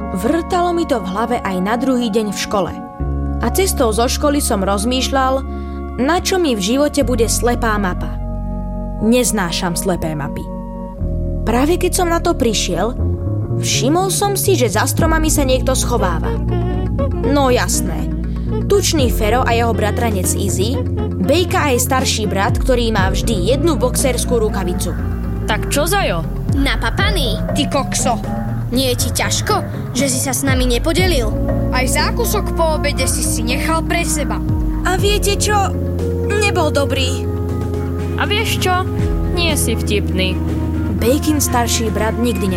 Vrtalo mi to v hlave aj na druhý deň v škole. A cestou zo školy som rozmýšľal, na čo mi v živote bude slepá mapa. Neznášam slepé mapy. Práve keď som na to prišiel, všimol som si, že za stromami sa niekto schováva. No jasné. Tučný Fero a jeho bratranec Izzy, Bejka aj starší brat, ktorý má vždy jednu boxerskú rukavicu. Tak čo zajo? Napapaný, ty kokso. Nie je ti ťažko, že si sa s nami nepodelil? Aj zákusok po obede si nechal pre seba. A viete čo? Nebol dobrý. A vieš čo? Nie si vtipný. Bejkin starší brat nikdy